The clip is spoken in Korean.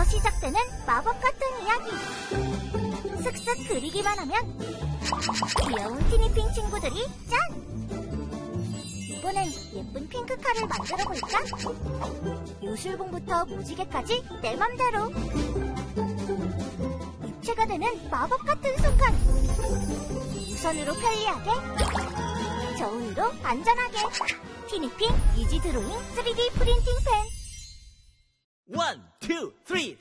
시작되는 마법 같은 이야기. 슥슥 그리기만 하면 귀여운 티니핑 친구들이 짠! 이번엔 예쁜 핑크카를 만들어 볼까? 요술봉부터 무지개까지 내 맘대로. 입체가 되는 마법 같은 순간. 우선으로 편리하게, 저울로 안전하게. 티니핑 이지 드로잉 3D 프린팅 펜. 1, 2, 3